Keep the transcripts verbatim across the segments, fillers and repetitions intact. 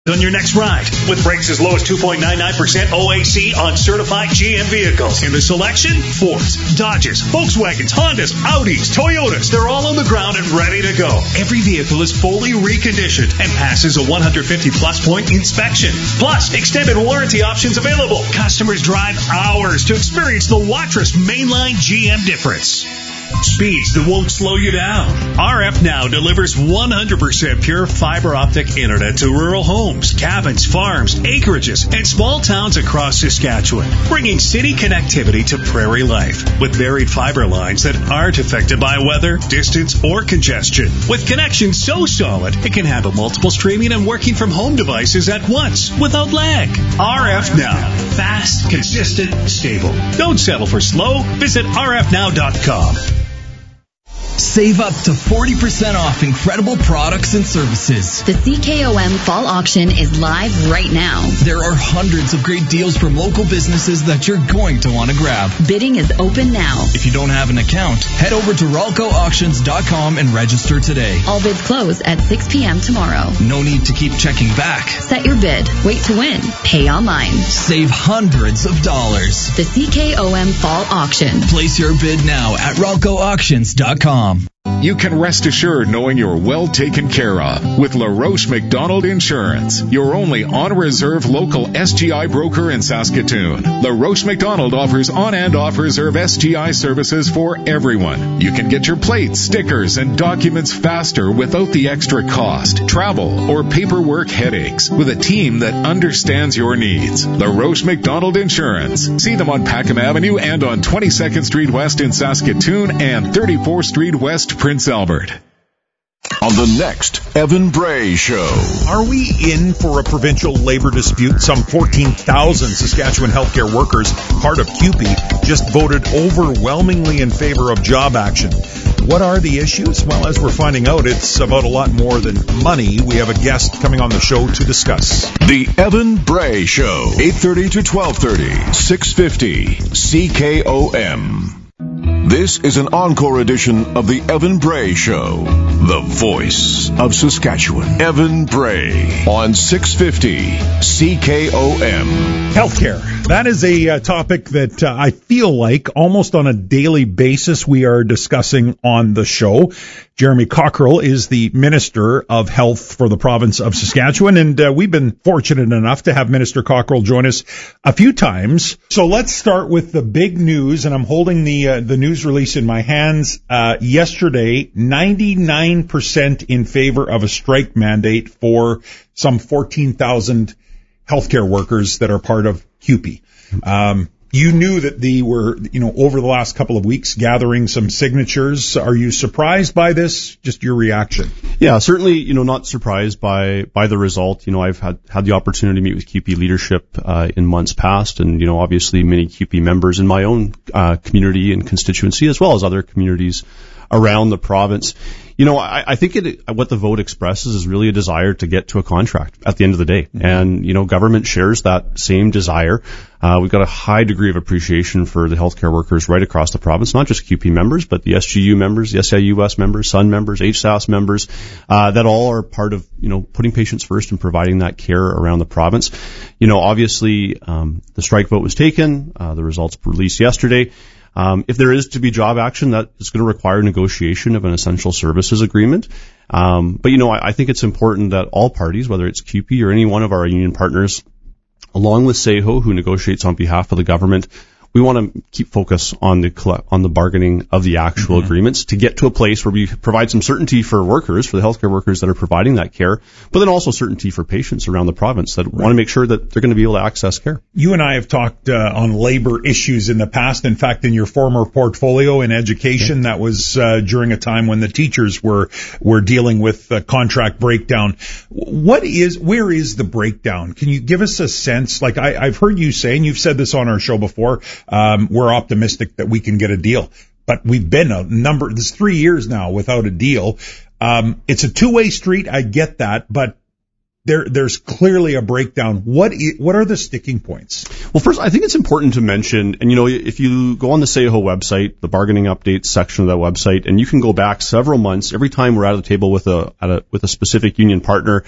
On your next ride with brakes as low as two point nine nine percent O A C on certified G M vehicles. In the selection, Fords, Dodges, Volkswagens, Hondas, Audis, Toyotas. They're all on the ground and ready to go. Every vehicle is fully reconditioned and passes a one hundred fifty plus point inspection. Plus, extended warranty options available. Customers drive hours to experience the Watrous mainline G M difference. Speeds that won't slow you down. R F Now delivers one hundred percent pure fiber optic internet to rural homes, cabins, farms, acreages, and small towns across Saskatchewan, bringing city connectivity to prairie life with varied fiber lines that aren't affected by weather, distance, or congestion. With connections so solid, it can handle multiple streaming and working from home devices at once without lag. R F Now. Fast, consistent, stable. Don't settle for slow. Visit R F now dot com. Save up to forty percent off incredible products and services. The C K O M Fall Auction is live right now. There are hundreds of great deals from local businesses that you're going to want to grab. Bidding is open now. If you don't have an account, head over to ralco auctions dot com and register today. All bids close at six p.m. tomorrow. No need to keep checking back. Set your bid. Wait to win. Pay online. Save hundreds of dollars. The C K O M Fall Auction. Place your bid now at ralco auctions dot com. You can rest assured knowing you're well taken care of with LaRoche McDonald Insurance, your only on-reserve local S G I broker in Saskatoon. LaRoche McDonald offers on and off-reserve S G I services for everyone. You can get your plates, stickers, and documents faster without the extra cost, travel, or paperwork headaches with a team that understands your needs. LaRoche McDonald Insurance. See them on Packham Avenue and on twenty-second Street West in Saskatoon and thirty-fourth Street West, Prince Albert. On the next Evan Bray Show. Are we in for a provincial labor dispute? Some fourteen thousand Saskatchewan healthcare workers, part of C U P E, just voted overwhelmingly in favor of job action. What are the issues? Well, as we're finding out, it's about a lot more than money. We have a guest coming on the show to discuss. The Evan Bray Show, eight thirty to twelve thirty, six fifty C K O M. This is an encore edition of the Evan Bray Show, the voice of Saskatchewan. Evan Bray on six fifty C K O M. Healthcare. That is a uh, topic that uh, I feel like almost on a daily basis we are discussing on the show. Jeremy Cockrell is the Minister of Health for the province of Saskatchewan, and uh, we've been fortunate enough to have Minister Cockrell join us a few times. So let's start with the big news, and I'm holding the uh, the news release in my hands. Uh, yesterday, ninety-nine percent in favor of a strike mandate for some fourteen thousand healthcare workers that are part of C U P E. Um, you knew that they were, you know, over the last couple of weeks gathering some signatures. Are you surprised by this? Just your reaction. Yeah, certainly, you know, not surprised by, by the result. You know, I've had, had the opportunity to meet with C U P E leadership, uh, in months past, and, you know, obviously many C U P E members in my own, uh, community and constituency, as well as other communities around the province. You know, I, I think it, what the vote expresses is really a desire to get to a contract at the end of the day. Mm-hmm. And, you know, government shares that same desire. Uh, we've got a high degree of appreciation for the healthcare workers right across the province, not just C U P E members, but the S G U members, the S I U S members, S U N members, H S A S members, uh, that all are part of, you know, putting patients first and providing that care around the province. You know, obviously, um, the strike vote was taken, uh, the results were released yesterday. Um, if there is to be job action, that is going to require negotiation of an essential services agreement. Um, but, you know, I, I think it's important that all parties, whether it's C U P E or any one of our union partners, along with S A H O, who negotiates on behalf of the government, we want to keep focus on the on the bargaining of the actual mm-hmm. agreements to get to a place where we provide some certainty for workers, for the healthcare workers that are providing that care, but then also certainty for patients around the province that right. want to make sure that they're going to be able to access care. You and I have talked uh, on labor issues in the past. In fact, in your former portfolio in education, okay. that was uh, during a time when the teachers were were dealing with uh, contract breakdown. What is, where is the breakdown? Can you give us a sense? Like I, I've heard you say, and you've said this on our show before, Um, we're optimistic that we can get a deal, but we've been a number, this is three years now without a deal. Um, it's a two-way street. I get that, but there, there's clearly a breakdown. What, is, what are the sticking points? Well, first, I think it's important to mention, and you know, if you go on the S A H O website, the bargaining updates section of that website, and you can go back several months, every time we're at a table with a, at a, with a specific union partner,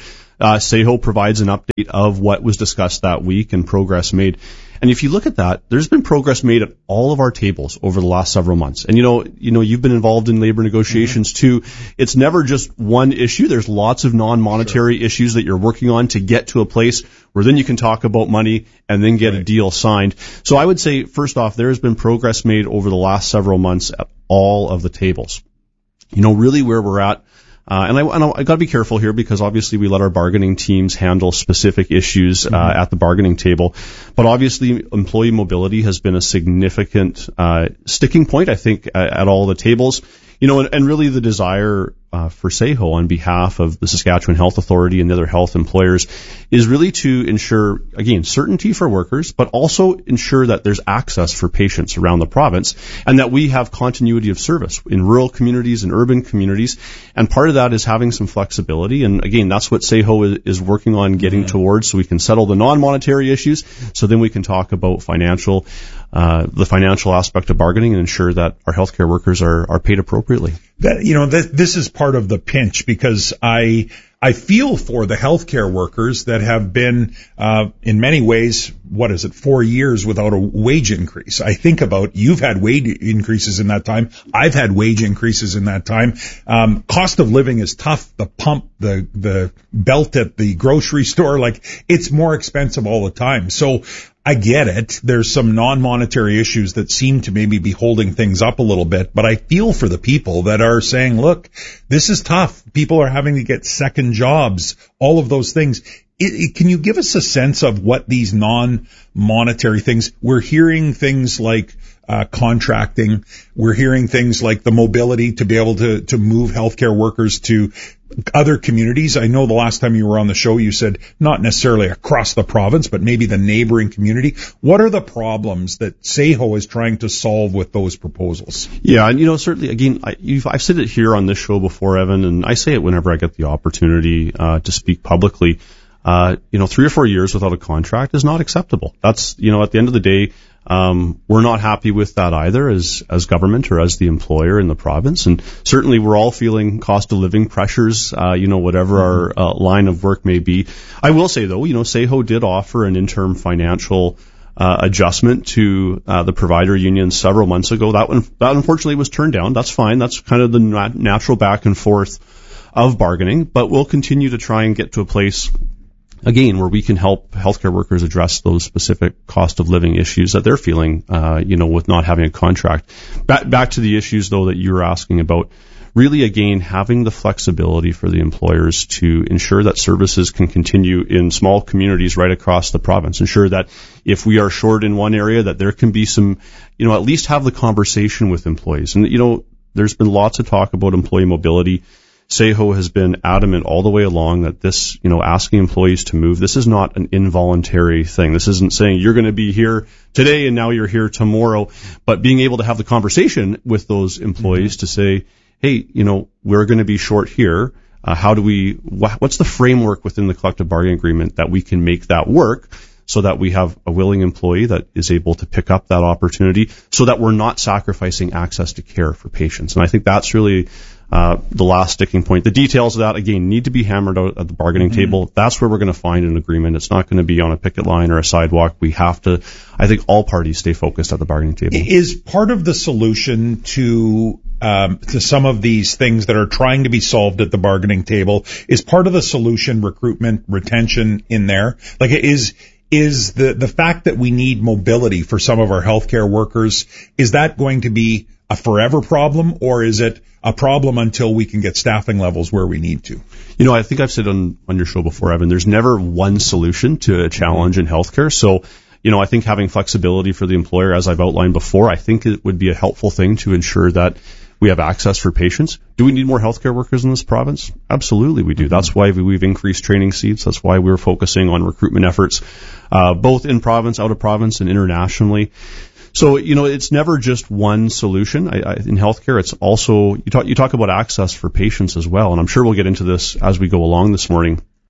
Uh, S A H O provides an update of what was discussed that week and progress made. And if you look at that, there's been progress made at all of our tables over the last several months. And you know, you know, you've been involved in labor negotiations mm-hmm. too. It's never just one issue. There's lots of non-monetary sure. issues that you're working on to get to a place where then you can talk about money and then get right. a deal signed. So I would say, first off, there has been progress made over the last several months at all of the tables. You know, really where we're at. Uh, and I, and I, I gotta be careful here because obviously we let our bargaining teams handle specific issues, uh, mm-hmm. at the bargaining table. But obviously employee mobility has been a significant, uh, sticking point, I think, at, at all the tables. You know, and, and really the desire, uh, for S A H O on behalf of the Saskatchewan Health Authority and the other health employers is really to ensure, again, certainty for workers, but also ensure that there's access for patients around the province and that we have continuity of service in rural communities and urban communities. And part of that is having some flexibility. And again, that's what S A H O is, is working on getting mm-hmm. towards so we can settle the non-monetary issues. So then we can talk about financial, uh, the financial aspect of bargaining and ensure that our healthcare workers are, are paid appropriately. That, you know, this, this is part of the pinch because I, I feel for the healthcare workers that have been, uh, in many ways, what is it, four years without a wage increase. I think about you've had wage increases in that time. I've had wage increases in that time. Um, cost of living is tough. The pump, the, the belt at the grocery store, like it's more expensive all the time. So I get it. There's some non-monetary issues that seem to maybe be holding things up a little bit, but I feel for the people that are saying, look, this is tough. People are having to get second jobs, all of those things. It, it, can you give us a sense of what these non-monetary things, we're hearing things like uh, contracting, we're hearing things like the mobility to be able to, to move healthcare workers to other communities. I know the last time you were on the show, you said not necessarily across the province, but maybe the neighboring community. What are the problems that S A H O is trying to solve with those proposals? Yeah, and you know, certainly, again, I, you've, I've said it here on this show before, Evan, and I say it whenever I get the opportunity uh, to speak publicly. Uh, you know, three or four years without a contract is not acceptable. That's, you know, at the end of the day, Um, we're not happy with that either as, as government or as the employer in the province. And certainly we're all feeling cost of living pressures, uh, you know, whatever our uh, line of work may be. I will say though, you know, S A H O did offer an interim financial, uh, adjustment to, uh, the provider union several months ago. That one, that unfortunately was turned down. That's fine. That's kind of the nat- natural back and forth of bargaining, but we'll continue to try and get to a place again, where we can help healthcare workers address those specific cost of living issues that they're feeling, uh, you know, with not having a contract. Back, back to the issues, though, that you were asking about. Really, again, having the flexibility for the employers to ensure that services can continue in small communities right across the province. Ensure that if we are short in one area, that there can be some, you know, at least have the conversation with employees. And, you know, there's been lots of talk about employee mobility. S A H O has been adamant all the way along that this, you know, asking employees to move, this is not an involuntary thing. This isn't saying you're going to be here today and now you're here tomorrow, but being able to have the conversation with those employees mm-hmm. to say, hey, you know, we're going to be short here. Uh, how do we, wh- what's the framework within the collective bargaining agreement that we can make that work so that we have a willing employee that is able to pick up that opportunity so that we're not sacrificing access to care for patients. And I think that's really Uh, the last sticking point. The details of that, again, need to be hammered out at the bargaining mm-hmm. table. That's where we're going to find an agreement. It's not going to be on a picket line or a sidewalk. We have to, I think all parties stay focused at the bargaining table. Is part of the solution to um, to some of these things that are trying to be solved at the bargaining table, is part of the solution recruitment, retention in there? Like, is is the, the fact that we need mobility for some of our healthcare workers, is that going to be a forever problem, or is it a problem until we can get staffing levels where we need to? You know, I think I've said on, on your show before, Evan, there's never one solution to a challenge in healthcare. So, you know, I think having flexibility for the employer, as I've outlined before, I think it would be a helpful thing to ensure that we have access for patients. Do we need more healthcare workers in this province? Absolutely we do. That's why we've increased training seats. That's why we're focusing on recruitment efforts, uh, both in province, out of province, and internationally. So, you know, it's never just one solution. I, I, in healthcare, it's also, you talk, you talk about access for patients as well, and I'm sure we'll get into this as we go along this morning.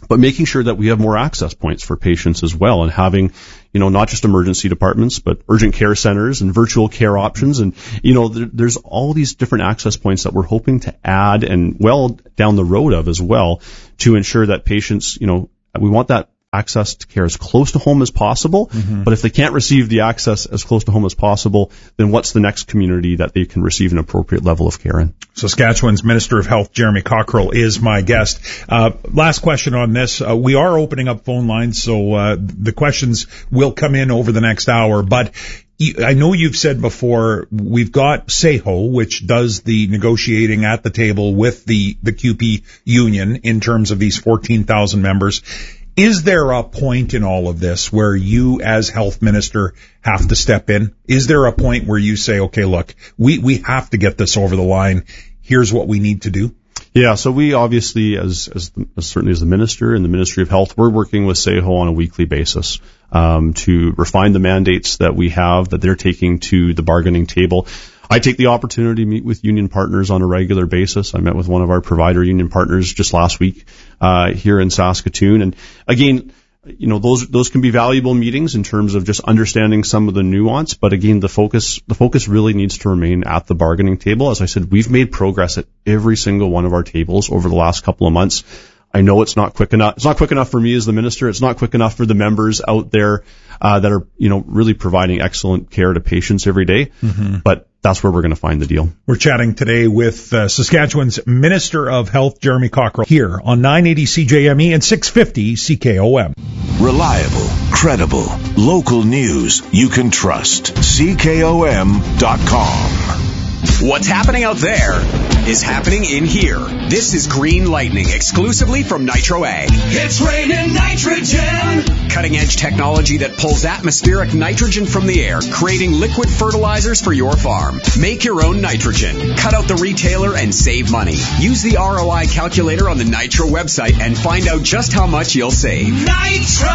but making sure that we have more access points for patients as well, and having, you know, not just emergency departments, but urgent care centers and virtual care options. And, you know, there, there's all these different access points that we're hoping to add and well down the road of as well to ensure that patients, you know, we want that access to care as close to home as possible. Mm-hmm. But if they can't receive the access as close to home as possible, then what's the next community that they can receive an appropriate level of care in? Saskatchewan's Minister of Health, Jeremy Cockrell, is my guest. Uh, last question on this. Uh, we are opening up phone lines, so uh, the questions will come in over the next hour. But I know you've said before, we've got S E H O, which does the negotiating at the table with the, the Q P union in terms of these fourteen thousand members. Is there a point in all of this where you as health minister have to step in? Is there a point where you say, okay, look, we, we have to get this over the line. Here's what we need to do? Yeah, so we obviously, as, as, the, as certainly as the minister and the Ministry of Health, we're working with S E H O on a weekly basis um, to refine the mandates that we have, that they're taking to the bargaining table. I take the opportunity to meet with union partners on a regular basis. I met with one of our provider union partners just last week uh here in Saskatoon. And again, you know, those those can be valuable meetings in terms of just understanding some of the nuance. But again, the focus the focus really needs to remain at the bargaining table. As I said, we've made progress at every single one of our tables over the last couple of months. I know it's not quick enough. It's not quick enough for me as the minister. It's not quick enough for the members out there uh, that are, you know, really providing excellent care to patients every day. Mm-hmm. But that's where we're going to find the deal. We're chatting today with uh, Saskatchewan's Minister of Health, Jeremy Cockrell, here on nine eighty C J M E and six fifty C K O M. Reliable, credible, local news you can trust. C K O M dot com. What's happening out there is happening in here. This is Green Lightning, exclusively from Nitro Ag. It's raining nitrogen! Cutting-edge technology that pulls atmospheric nitrogen from the air, creating liquid fertilizers for your farm. Make your own nitrogen. Cut out the retailer and save money. Use the R O I calculator on the Nitro website and find out just how much you'll save. Nitro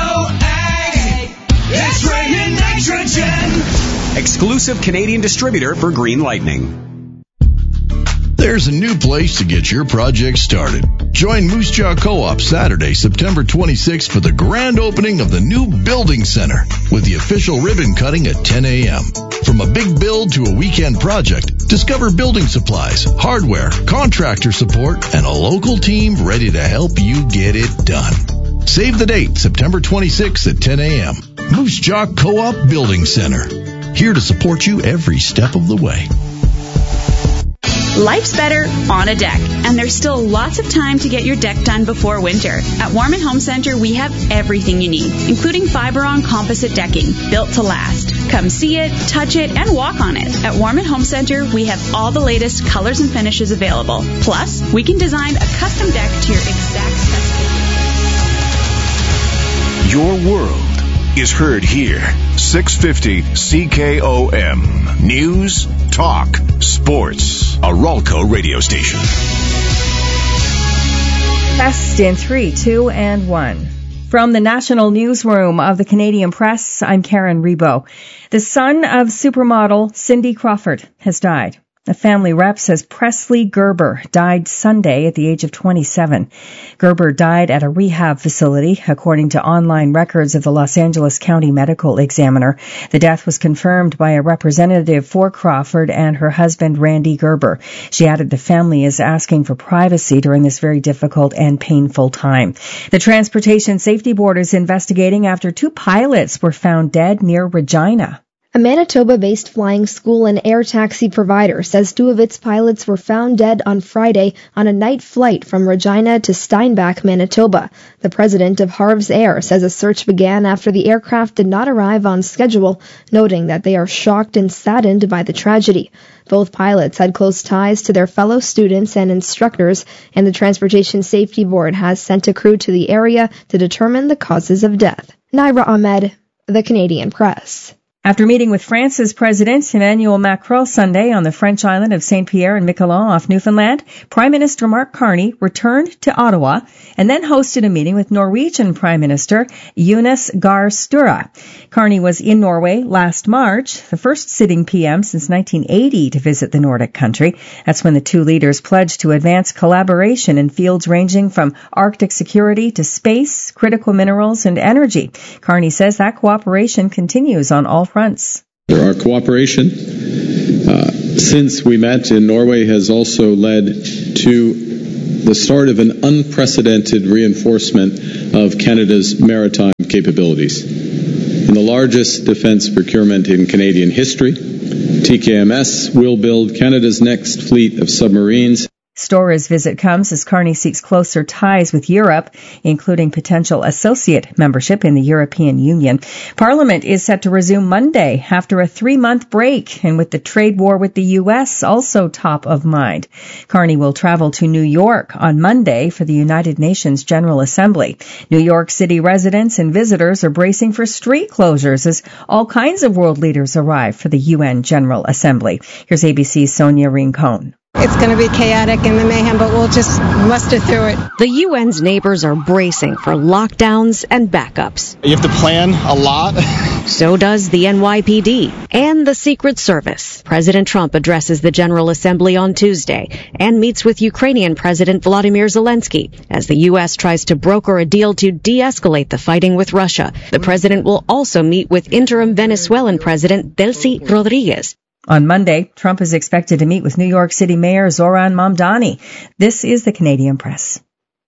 Ag! It's raining nitrogen! Exclusive Canadian distributor for Green Lightning. There's a new place to get your project started. Join Moose Jaw Co-op Saturday, September twenty-sixth for the grand opening of the new Building Center with the official ribbon cutting at ten a.m. From a big build to a weekend project, discover building supplies, hardware, contractor support, and a local team ready to help you get it done. Save the date, September twenty-sixth at ten a.m. Moose Jaw Co-op Building Center. Here to support you every step of the way. Life's better on a deck, and there's still lots of time to get your deck done before winter. At Warman Home Center, we have everything you need, including Fiberon composite decking, built to last. Come see it, touch it, and walk on it. At Warman Home Center, we have all the latest colors and finishes available. Plus, we can design a custom deck to your exact specifications. Your world is heard here. six fifty C K O M. News, talk, sports. A Ralco radio station. Test in three, two, and one. From the National Newsroom of the Canadian Press, I'm Karen Rebo. The son of supermodel Cindy Crawford has died. The family rep says Presley Gerber died Sunday at the age of twenty-seven. Gerber died at a rehab facility, according to online records of the Los Angeles County Medical Examiner. The death was confirmed by a representative for Crawford and her husband, Randy Gerber. She added the family is asking for privacy during this very difficult and painful time. The Transportation Safety Board is investigating after two pilots were found dead near Regina. A Manitoba-based flying school and air taxi provider says two of its pilots were found dead on Friday on a night flight from Regina to Steinbach, Manitoba. The president of Harv's Air says a search began after the aircraft did not arrive on schedule, noting that they are shocked and saddened by the tragedy. Both pilots had close ties to their fellow students and instructors, and the Transportation Safety Board has sent a crew to the area to determine the causes of death. Naira Ahmed, The Canadian Press. After meeting with France's President Emmanuel Macron Sunday on the French island of Saint Pierre and Miquelon off Newfoundland, Prime Minister Mark Carney returned to Ottawa and then hosted a meeting with Norwegian Prime Minister Jonas Gahr Sture. Carney was in Norway last March, the first sitting P M since nineteen eighty to visit the Nordic country. That's when the two leaders pledged to advance collaboration in fields ranging from Arctic security to space, critical minerals, and energy. Carney says that cooperation continues on all fronts. Our cooperation uh, since we met in Norway has also led to the start of an unprecedented reinforcement of Canada's maritime capabilities. In the largest defence procurement in Canadian history, T K M S will build Canada's next fleet of submarines. Store's visit comes as Carney seeks closer ties with Europe, including potential associate membership in the European Union. Parliament is set to resume Monday after a three-month break, and with the trade war with the U S also top of mind. Carney will travel to New York on Monday for the United Nations General Assembly. New York City residents and visitors are bracing for street closures as all kinds of world leaders arrive for the U N General Assembly. Here's A B C's Sonia Rincon. It's going to be chaotic and the mayhem, but we'll just muster through it. The U N's neighbors are bracing for lockdowns and backups. You have to plan a lot. So does the N Y P D and the Secret Service. President Trump addresses the General Assembly on Tuesday and meets with Ukrainian President Volodymyr Zelensky as the U S tries to broker a deal to de-escalate the fighting with Russia. The president will also meet with interim Venezuelan President Delcy Rodriguez. On Monday, Trump is expected to meet with New York City Mayor Zoran Mamdani. This is the Canadian Press.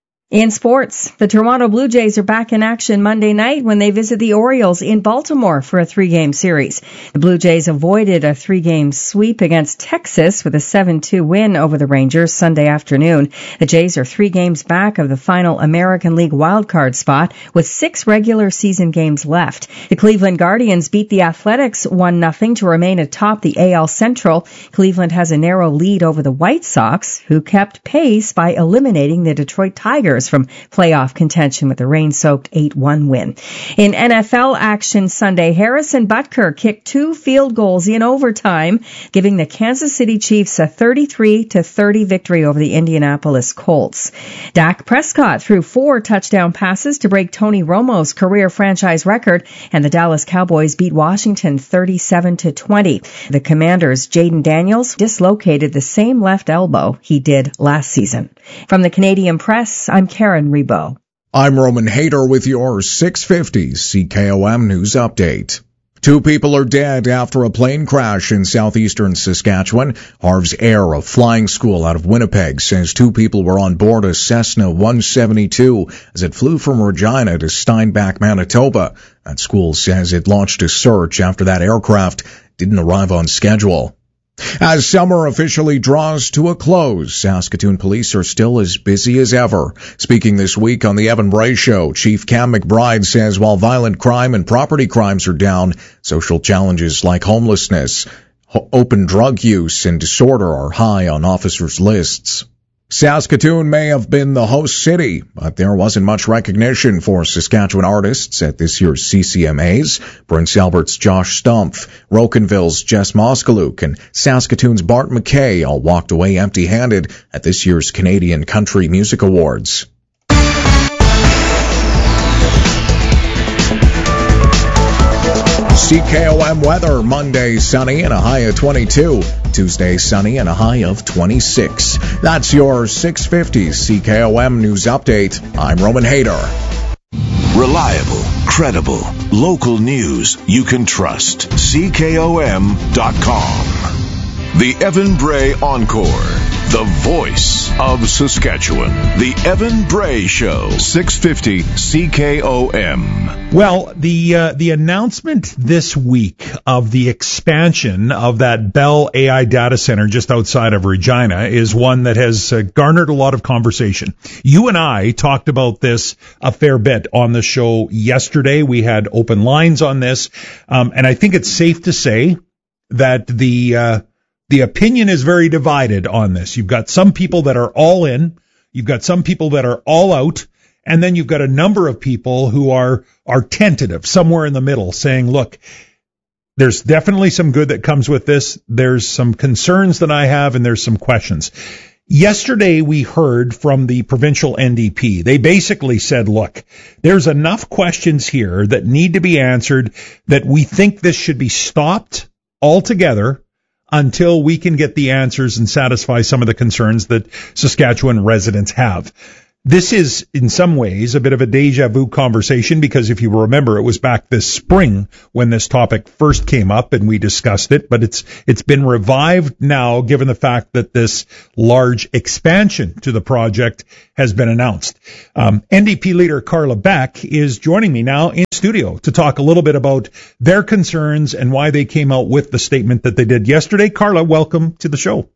In sports, the Toronto Blue Jays are back in action Monday night when they visit the Orioles in Baltimore for a three-game series. The Blue Jays avoided a three-game sweep against Texas with a seven two win over the Rangers Sunday afternoon. The Jays are three games back of the final American League wildcard spot with six regular season games left. The Cleveland Guardians beat the Athletics one nothing to remain atop the A L Central. Cleveland has a narrow lead over the White Sox, who kept pace by eliminating the Detroit Tigers from playoff contention with a rain-soaked eight one win. In N F L action Sunday, Harrison Butker kicked two field goals in overtime, giving the Kansas City Chiefs a thirty-three to thirty victory over the Indianapolis Colts. Dak Prescott threw four touchdown passes to break Tony Romo's career franchise record, and the Dallas Cowboys beat Washington thirty-seven to twenty. The Commanders' Jaden Daniels dislocated the same left elbow he did last season. From the Canadian Press, I'm Karen Rebo. I'm Roman Hader with your six fifty C K O M News Update. Two people are dead after a plane crash in southeastern Saskatchewan. Harv's Air, a flying school out of Winnipeg, says two people were on board a Cessna one seventy-two as it flew from Regina to Steinbach, Manitoba. That school says it launched a search after that aircraft didn't arrive on schedule. As summer officially draws to a close, Saskatoon police are still as busy as ever. Speaking this week on the Evan Bray Show, Chief Cam McBride says while violent crime and property crimes are down, social challenges like homelessness, ho- open drug use, and disorder are high on officers' lists. Saskatoon may have been the host city, but there wasn't much recognition for Saskatchewan artists at this year's C C M As. Prince Albert's Josh Stumpf, Rocanville's Jess Moskaluk, and Saskatoon's Bart McKay all walked away empty-handed at this year's Canadian Country Music Awards. C K O M weather, Monday sunny and a high of twenty-two. Tuesday sunny and a high of twenty-six. That's your six fifty C K O M News Update. I'm Roman Hader. Reliable, credible, local news you can trust. C K O M dot com. The Evan Bray Encore. The voice of Saskatchewan. The Evan Bray Show. six fifty C K O M. Well, the uh, the announcement this week of the expansion of that Bell A I data center just outside of Regina is one that has uh, garnered a lot of conversation. You and I talked about this a fair bit on the show yesterday. We had open lines on this, um, and I think it's safe to say that the uh, the opinion is very divided on this. You've got some people that are all in, you've got some people that are all out, and then you've got a number of people who are are tentative, somewhere in the middle, saying, look, There's definitely some good that comes with this. There's some concerns that I have, and there's some questions. Yesterday, we heard from the provincial N D P. They basically said, look, there's enough questions here that need to be answered that we think this should be stopped altogether until we can get the answers and satisfy some of the concerns that Saskatchewan residents have. This is, in some ways, a bit of a deja vu conversation because if you remember, it was back this spring when this topic first came up and we discussed it, but it's it's been revived now given the fact that this large expansion to the project has been announced. Um, N D P leader Carla Beck is joining me now in studio to talk a little bit about their concerns and why they came out with the statement that they did yesterday. Carla, welcome to the show.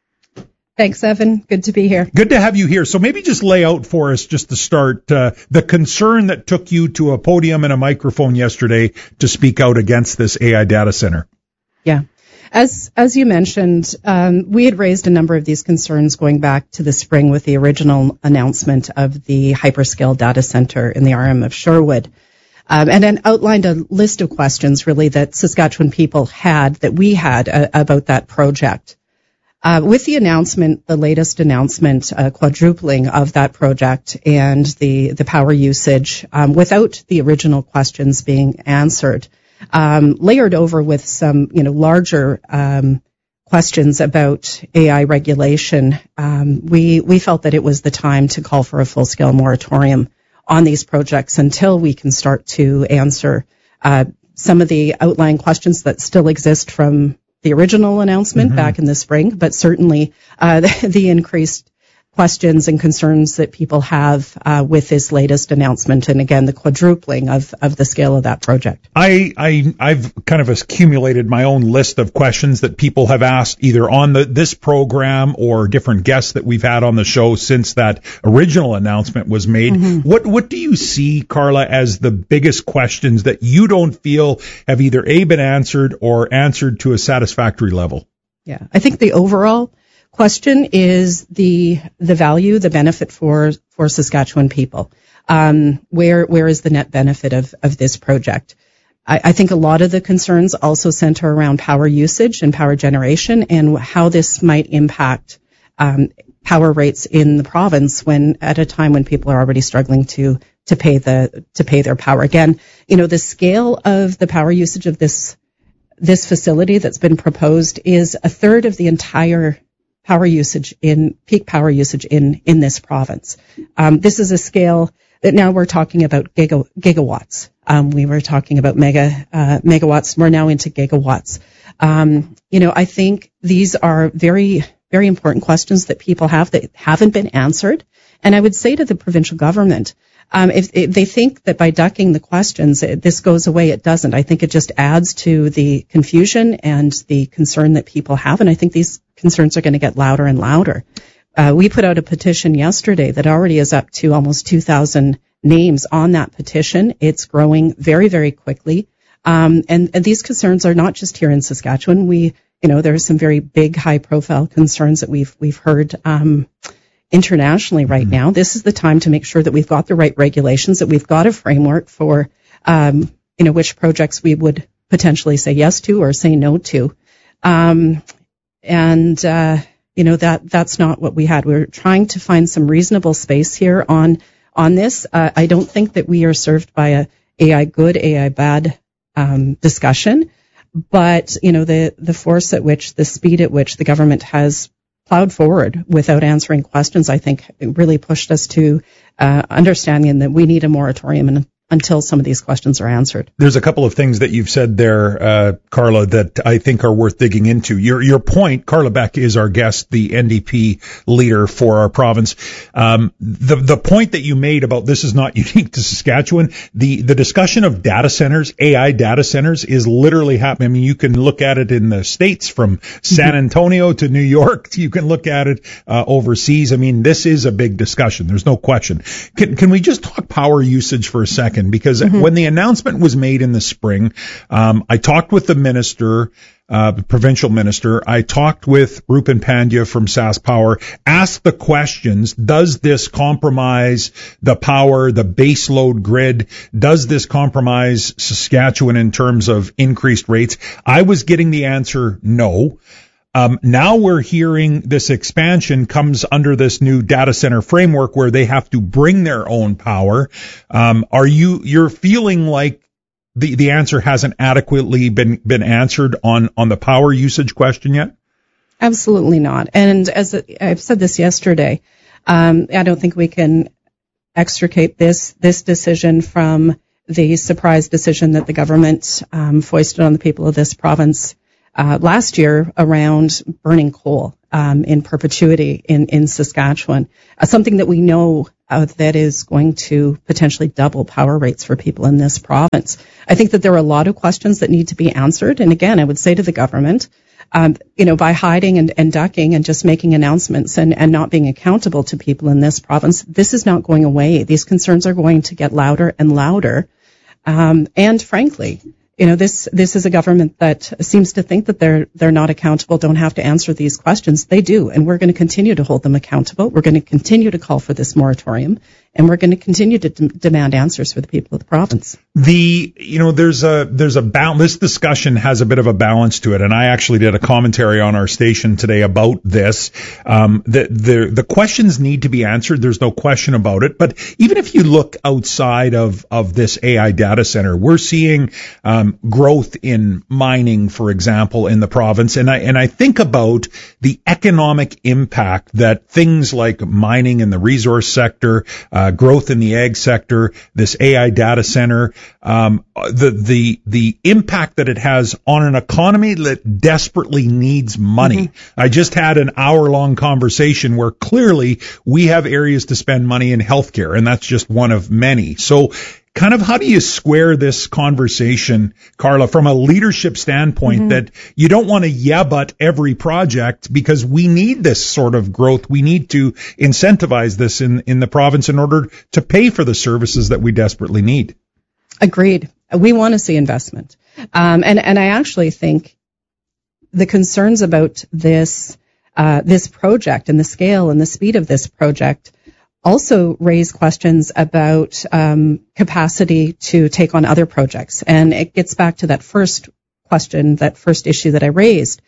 Thanks, Evan. Good to be here. Good to have you here. So maybe just lay out for us, just to start, uh, the concern that took you to a podium and a microphone yesterday to speak out against this A I data center. Yeah. As as you mentioned, um, we had raised a number of these concerns going back to the spring with the original announcement of the hyperscale data center in the R M of Sherwood. Um, and then outlined a list of questions, really, that Saskatchewan people had, that we had uh, about that project. Uh, with the announcement, the latest announcement, uh, quadrupling of that project and the, the power usage, um, without the original questions being answered, um, layered over with some, you know, larger, um, questions about A I regulation, um, we, we felt that it was the time to call for a full-scale moratorium on these projects until we can start to answer, uh, some of the outlying questions that still exist from the original announcement mm-hmm. back in the spring, but certainly uh, the, the increased questions and concerns that people have uh, with this latest announcement, and again the quadrupling of, of the scale of that project. I, I I've kind of accumulated my own list of questions that people have asked either on the this program or different guests that we've had on the show since that original announcement was made. Mm-hmm. What what do you see, Carla, as the biggest questions that you don't feel have either A, been answered or answered to a satisfactory level? Yeah, I think the overall question is the the value, the benefit for for Saskatchewan people. Um, where where is the net benefit of of this project? I, I think a lot of the concerns also center around power usage and power generation and how this might impact um, power rates in the province when at a time when people are already struggling to to pay the to pay their power. Again, you know, the scale of the power usage of this this facility that's been proposed is a third of the entire power usage in peak power usage in, in this province. Um, this is a scale that now we're talking about giga, gigawatts. Um, we were talking about mega, uh, megawatts. We're now into gigawatts. Um, you know, I think these are very, very important questions that people have that haven't been answered. And I would say to the provincial government, Um, if, if they think that by ducking the questions, it, this goes away, it doesn't. I think it just adds to the confusion and the concern that people have, and I think these concerns are going to get louder and louder. Uh, we put out a petition yesterday that already is up to almost two thousand names on that petition. It's growing very, very quickly, um, and, and these concerns are not just here in Saskatchewan. We, you know, there are some very big, high-profile concerns that we've we've heard. Um, internationally right mm-hmm. now. This is the time to make sure that we've got the right regulations, that we've got a framework for, um, you know, which projects we would potentially say yes to or say no to. Um, and, uh, you know, that, that's not what we had. We were trying to find some reasonable space here on, on this. Uh, I don't think that we are served by a A I good, A I bad, um, discussion, but, you know, the, the force at which, the speed at which the government has plowed forward without answering questions, I think it really pushed us to uh, understanding that we need a moratorium and, until some of these questions are answered. There's a couple of things that you've said there, uh, Carla, that I think are worth digging into. Your your point, Carla Beck is our guest, the N D P leader for our province. Um, the the point that you made about this is not unique to Saskatchewan. The the discussion of data centers, A I data centers, is literally happening. I mean, you can look at it in the States from San Antonio to New York. You can look at it uh, overseas. I mean, this is a big discussion. There's no question. Can can we just talk power usage for a second? second, because mm-hmm. when the announcement was made in the spring, um, I talked with the minister, uh, the provincial minister. I talked with Rupen Pandya from SaskPower, asked the questions, does this compromise the power, the baseload grid? Does this compromise Saskatchewan in terms of increased rates? I was getting the answer no. Um, now we're hearing this expansion comes under this new data center framework where they have to bring their own power. Um, are you, you're feeling like the, the answer hasn't adequately been, been answered on, on the power usage question yet? Absolutely not. And as I've said this yesterday, um, I don't think we can extricate this, this decision from the surprise decision that the government, um, foisted on the people of this province Uh, last year around burning coal um, in perpetuity in, in Saskatchewan, uh, something that we know uh, that is going to potentially double power rates for people in this province. I think that there are a lot of questions that need to be answered. And again, I would say to the government, um, you know, by hiding and, and ducking and just making announcements and, and not being accountable to people in this province, this is not going away. These concerns are going to get louder and louder. Um, and frankly, You know, this, this is a government that seems to think that they're, they're not accountable, don't have to answer these questions. They do, and we're going to continue to hold them accountable. We're going to continue to call for this moratorium, and we're going to continue to d- demand answers for the people of the province. The, you know, there's a, there's a balance, this discussion has a bit of a balance to it, and I actually did a commentary on our station today about this. Um, the, the, the questions need to be answered. There's no question about it. But even if you look outside of, of this A I data center, we're seeing, um, growth in mining, for example, in the province. And I, and I think about the economic impact that things like mining in the resource sector, uh, growth in the ag sector, this A I data center, um, the, the, the impact that it has on an economy that desperately needs money. Mm-hmm. I just had an hour long conversation where clearly we have areas to spend money in healthcare, and that's just one of many. So, kind of how do you square this conversation, Carla, from a leadership standpoint, mm-hmm. that you don't want to yeah but every project because we need this sort of growth. We need to incentivize this in, in the province in order to pay for the services that we desperately need. Agreed. We want to see investment. Um, and, and I actually think the concerns about this, uh, this project and the scale and the speed of this project also raise questions about um, capacity to take on other projects. And it gets back to that first question, that first issue that I raised,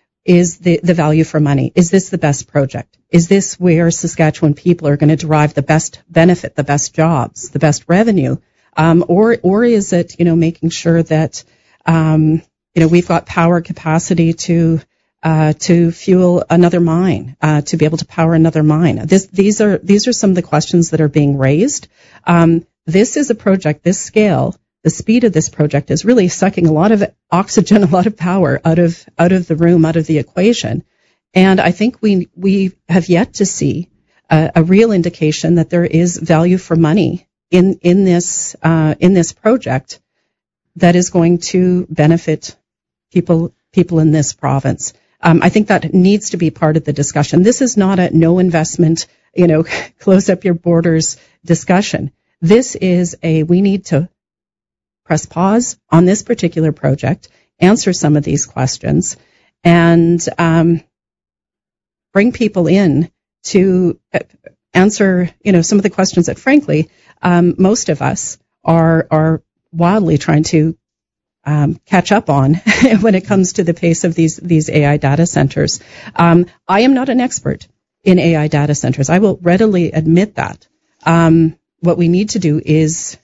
is the, the value for money. Is this the best project? Is this where Saskatchewan people are going to derive the best benefit, the best jobs, the best revenue? Um, or, or is it, you know, making sure that, um, you know, we've got power capacity to Uh, to fuel another mine, uh, to be able to power another mine. This, these are, these are some of the questions that are being raised. Um, this is a project, this scale, the speed of this project is really sucking a lot of oxygen, a lot of power out of, out of the room, out of the equation. And I think we, we have yet to see a, a real indication that there is value for money in, in this, uh, in this project that is going to benefit people, people in this province. Um, I think that needs to be part of the discussion. This is not a no investment, you know, close up your borders discussion. This is a, we need to press pause on this particular project, answer some of these questions, and um, bring people in to answer, you know, some of the questions that, frankly, um, most of us are are wildly trying to Um, catch up on when it comes to the pace of these these A I data centers. Um, I am not an expert in A I data centers. I will readily admit that. Um, what we need to do is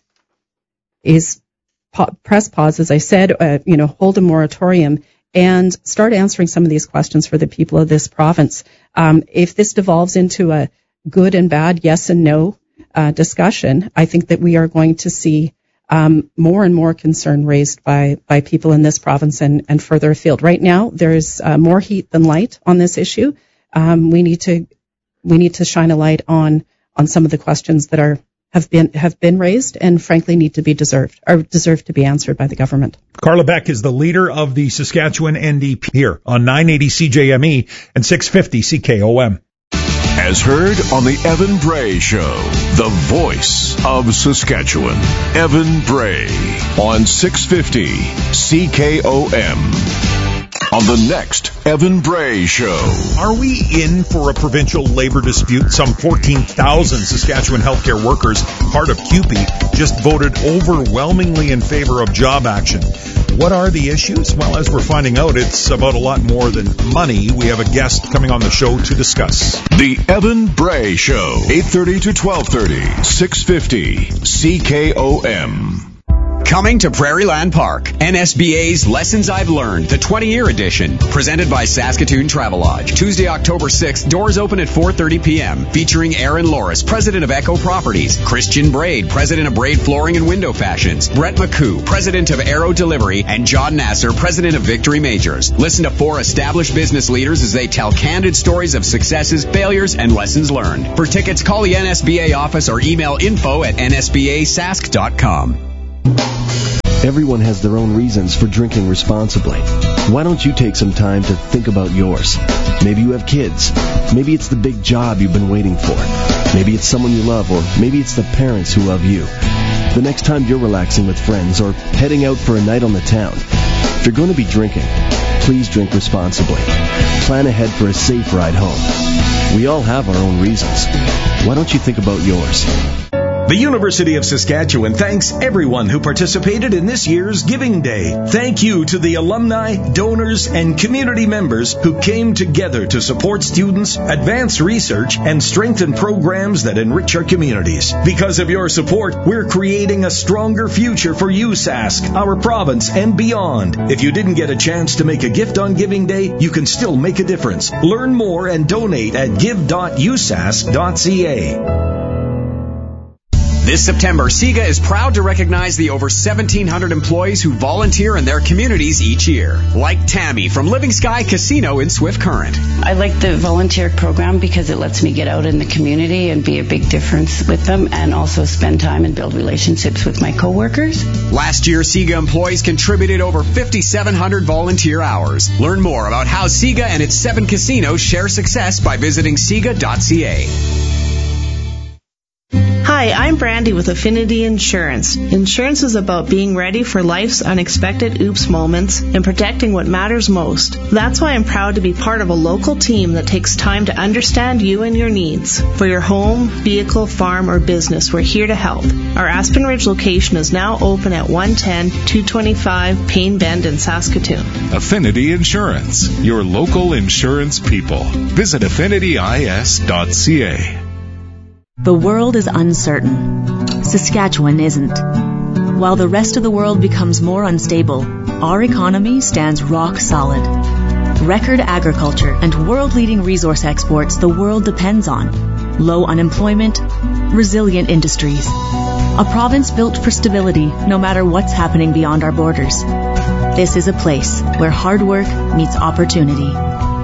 is pa- press pause, as I said, uh, you know, hold a moratorium and start answering some of these questions for the people of this province. Um, if this devolves into a good and bad, yes and no uh, discussion, I think that we are going to see Um, more and more concern raised by, by people in this province and, and further afield. Right now, there's uh, more heat than light on this issue. Um, we need to we need to shine a light on on some of the questions that are have been have been raised and frankly need to be deserved or deserve to be answered by the government. Carla Beck is the leader of the Saskatchewan N D P here on nine eighty C J M E and six fifty C K O M. as heard on the Evan Bray Show, the voice of Saskatchewan. Evan Bray on six fifty C K O M. On the next Evan Bray Show. Are we in for a provincial labor dispute? Some fourteen thousand Saskatchewan healthcare workers, part of C U P E, just voted overwhelmingly in favor of job action. What are the issues? Well, as we're finding out, it's about a lot more than money. We have a guest coming on the show to discuss. The Evan Bray Show, eight thirty to twelve thirty, six fifty C K O M. Coming to Prairieland Park, N S B A's Lessons I've Learned, the twenty-year edition, presented by Saskatoon Travelodge. Tuesday, October sixth, doors open at four thirty p.m., featuring Aaron Loris, president of Echo Properties, Christian Braid, president of Braid Flooring and Window Fashions, Brett McCoo, president of Aero Delivery, and John Nasser, president of Victory Majors. Listen to four established business leaders as they tell candid stories of successes, failures, and lessons learned. For tickets, call the N S B A office or email info at n s b a sask dot com. Everyone has their own reasons for drinking responsibly. Why don't you take some time to think about yours? Maybe you have kids. Maybe it's the big job you've been waiting for. Maybe it's someone you love, or maybe it's the parents who love you. The next time you're relaxing with friends or heading out for a night on the town, if you're going to be drinking, please drink responsibly. Plan ahead for a safe ride home. We all have our own reasons. Why don't you think about yours? The University of Saskatchewan thanks everyone who participated in this year's Giving Day. Thank you to the alumni, donors, and community members who came together to support students, advance research, and strengthen programs that enrich our communities. Because of your support, we're creating a stronger future for U S A S C, our province, and beyond. If you didn't get a chance to make a gift on Giving Day, you can still make a difference. Learn more and donate at give dot u s a s c dot c a. This September, SIGA is proud to recognize the over seventeen hundred employees who volunteer in their communities each year. Like Tammy from Living Sky Casino in Swift Current. I like the volunteer program because it lets me get out in the community and be a big difference with them, and also spend time and build relationships with my coworkers. Last year, SIGA employees contributed over fifty-seven hundred volunteer hours. Learn more about how SIGA and its seven casinos share success by visiting siga dot c a. Hi, I'm Brandy with Affinity Insurance. Insurance is about being ready for life's unexpected oops moments and protecting what matters most. That's why I'm proud to be part of a local team that takes time to understand you and your needs. For your home, vehicle, farm, or business, we're here to help. Our Aspen Ridge location is now open at one ten, two twenty-five Payne Bend in Saskatoon. Affinity Insurance, your local insurance people. Visit affinity i s dot c a. The world is uncertain. Saskatchewan isn't. While the rest of the world becomes more unstable, our economy stands rock solid. Record agriculture and world-leading resource exports the world depends on. Low unemployment, resilient industries. A province built for stability no matter what's happening beyond our borders. This is a place where hard work meets opportunity.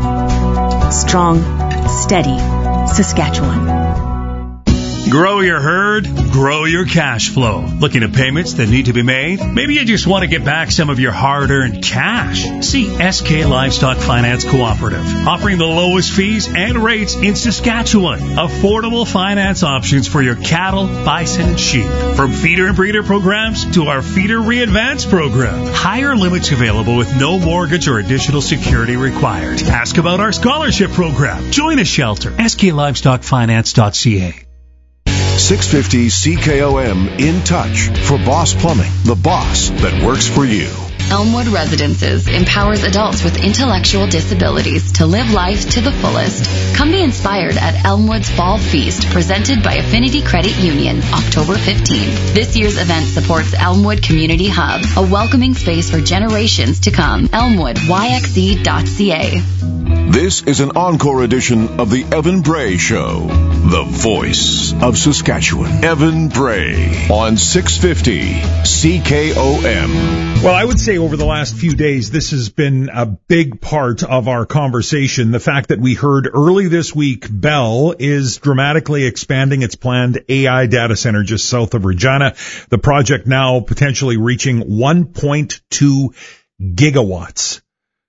Strong, steady Saskatchewan. Grow your herd, grow your cash flow. Looking at payments that need to be made? Maybe you just want to get back some of your hard-earned cash. See S K Livestock Finance Cooperative, offering the lowest fees and rates in Saskatchewan. Affordable finance options for your cattle, bison, and sheep. From feeder and breeder programs to our Feeder Re-Advance program. Higher limits available with no mortgage or additional security required. Ask about our scholarship program. Join a shelter. S K livestock finance dot c a. six fifty C K O M In Touch for Boss Plumbing, the boss that works for you. Elmwood Residences empowers adults with intellectual disabilities to live life to the fullest. Come be inspired at Elmwood's Fall Feast, presented by Affinity Credit Union, October fifteenth. This year's event supports Elmwood Community Hub, a welcoming space for generations to come. Elmwood Y X E dot C A. This is an encore edition of the Evan Bray Show, the voice of Saskatchewan. Evan Bray on six fifty C K O M. Well, I would say over the last few days, this has been a big part of our conversation. The fact that we heard early this week, Bell is dramatically expanding its planned A I data center just south of Regina. The project now potentially reaching one point two gigawatts.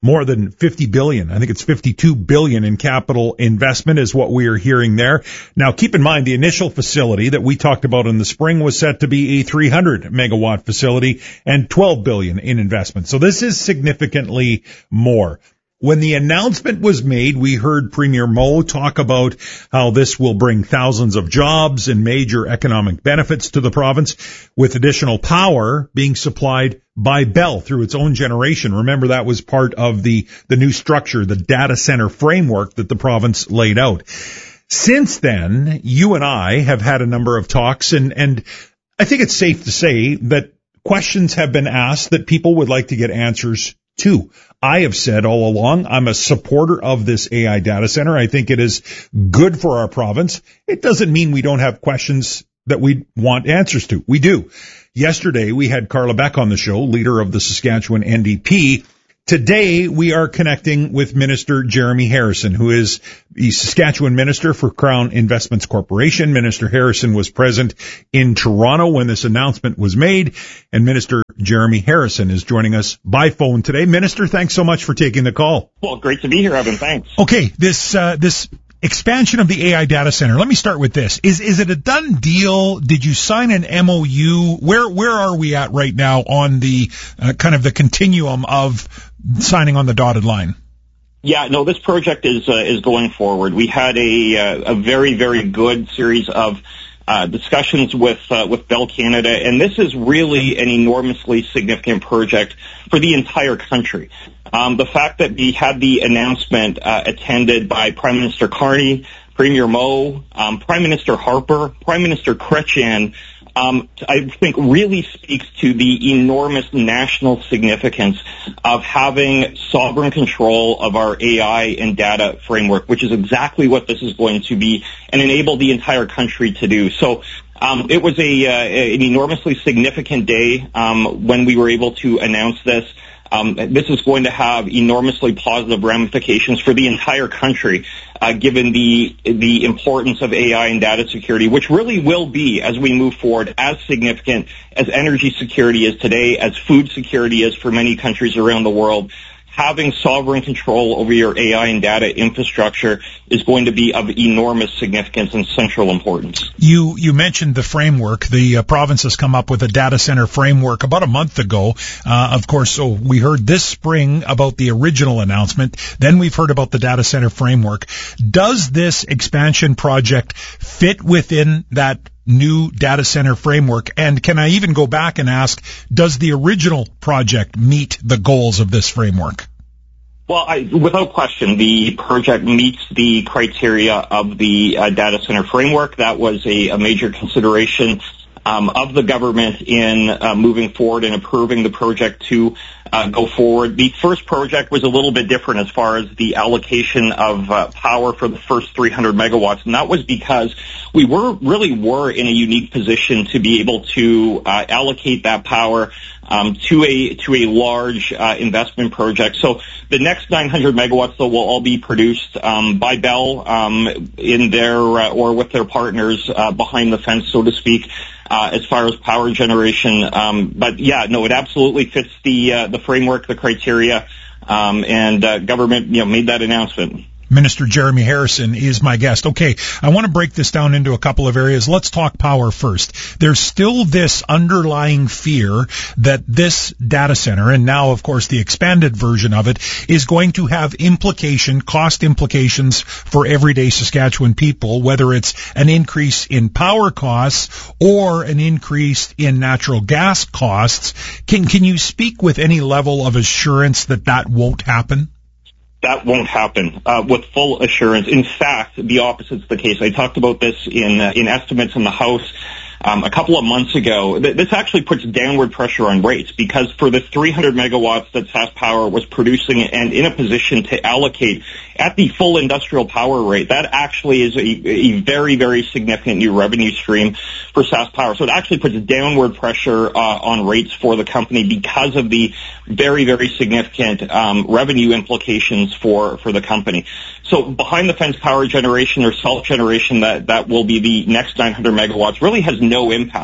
more than fifty billion. I think it's fifty-two billion in capital investment is what we are hearing there. Now, keep in mind the initial facility that we talked about in the spring was set to be a three hundred megawatt facility and twelve billion in investment. So this is significantly more. When the announcement was made, we heard Premier Moe talk about how this will bring thousands of jobs and major economic benefits to the province, with additional power being supplied by Bell through its own generation. Remember, that was part of the, the new structure, the data center framework that the province laid out. Since then, you and I have had a number of talks, and, and I think it's safe to say that questions have been asked that people would like to get answers to. I have said all along, I'm a supporter of this A I data center. I think it is good for our province. It doesn't mean we don't have questions that we want answers to. We do. Yesterday, we had Carla Beck on the show, leader of the Saskatchewan N D P. Today, we are connecting with Minister Jeremy Harrison, who is the Saskatchewan Minister for Crown Investments Corporation. Minister Harrison was present in Toronto when this announcement was made, and Minister Jeremy Harrison is joining us by phone today. Minister, thanks so much for taking the call. Well, great to be here, Evan. Thanks. Okay, this uh, this expansion of the A I data center. Let me start with this. Is is it a done deal? Did you sign an M O U? Where where are we at right now on the uh, kind of the continuum of signing on the dotted line? Yeah, no, this project is uh, is going forward. We had a uh, a very very good series of uh, discussions with uh, with Bell Canada, and this is really an enormously significant project for the entire country. Um, the fact that we had the announcement uh, attended by Prime Minister Carney, Premier Moe, um, Prime Minister Harper, Prime Minister Chrétien, um, I think really speaks to the enormous national significance of having sovereign control of our A I and data framework, which is exactly what this is going to be and enable the entire country to do. So um, it was a, uh, an enormously significant day um, when we were able to announce this. Um, this is going to have enormously positive ramifications for the entire country, uh, given the the importance of A I and data security, which really will be, as we move forward, as significant as energy security is today, as food security is for many countries around the world. Having sovereign control over your A I and data infrastructure is going to be of enormous significance and central importance. You you mentioned the framework. The uh, province has come up with a data center framework about a month ago. Uh, of course, so we heard this spring about the original announcement. Then we've heard about the data center framework. Does this expansion project fit within that new data center framework? And can I even go back and ask, does the original project meet the goals of this framework? Well, I, without question, the project meets the criteria of the uh, data center framework. That was a, a major consideration um, of the government in uh, moving forward and approving the project to uh, go forward. The first project was a little bit different as far as the allocation of uh, power for the first three hundred megawatts, and that was because we were really were in a unique position to be able to uh, allocate that power um, to a to a large uh, investment project. So the next nine hundred megawatts, though, will all be produced um, by Bell um, in their uh, or with their partners uh, behind the fence, so to speak. Uh, as far as power generation, um, but yeah, no, it absolutely fits the uh, the framework, the criteria, um, and uh, government, you know, made that announcement. Minister Jeremy Harrison is my guest. Okay, I want to break this down into a couple of areas. Let's talk power first. There's still this underlying fear that this data center, and now, of course, the expanded version of it, is going to have implication, cost implications for everyday Saskatchewan people, whether it's an increase in power costs or an increase in natural gas costs. Can, can you speak with any level of assurance that that won't happen? That won't happen uh, with full assurance. In fact, the opposite's the case. I talked about this in uh, in estimates in the House um, a couple of months ago. Th- this actually puts downward pressure on rates because for the three hundred megawatts that SaskPower was producing and in a position to allocate at the full industrial power rate, that actually is a, a very, very significant new revenue stream for SaskPower. So it actually puts downward pressure uh, on rates for the company because of the very, very significant um, revenue implications for, for the company. So behind the fence power generation or self-generation, that, that will be the next nine hundred megawatts, really has no impact